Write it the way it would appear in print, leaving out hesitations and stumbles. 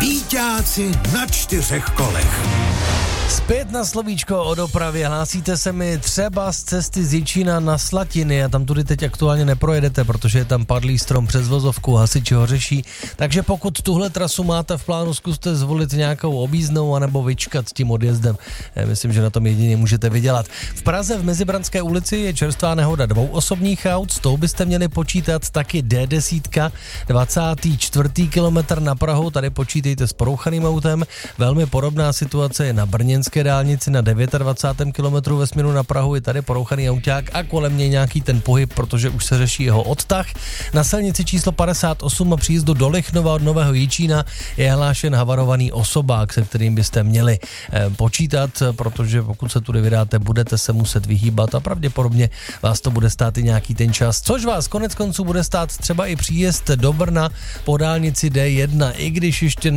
Býťáci na 4 kolech. Zpět na slovíčko o dopravě. Hlásíte se mi třeba z cesty z Jičína na Slatiny a tam tudy teď aktuálně neprojedete, protože je tam padlý strom přes vozovku, hasiči ho řeší. Takže pokud tuhle trasu máte v plánu, zkuste zvolit nějakou objízdnou anebo vyčkat s tím odjezdem. Myslím, že na tom jedině můžete vydělat. V Praze v Mezibranské ulici je čerstvá nehoda 2 osobních aut, s tou byste měli počítat taky D10, 24. kilometr na Prahu, tady počítejte s porouchaným autem. Velmi podobná situace je na brněnské dálnici na 29. kilometru ve směru na Prahu, je tady porouchaný auták a kolem něj nějaký ten pohyb, protože už se řeší jeho odtah. Na silnici číslo 58 a příjezdu do Lichnova od Nového Jičína je hlášen havarovaný osobák, se kterým byste měli počítat, protože pokud se tudy vydáte, budete se muset vyhýbat a pravděpodobně vás to bude stát i nějaký ten čas, což vás konec konců bude stát třeba i příjezd do Brna po dálnici D1, i když ještě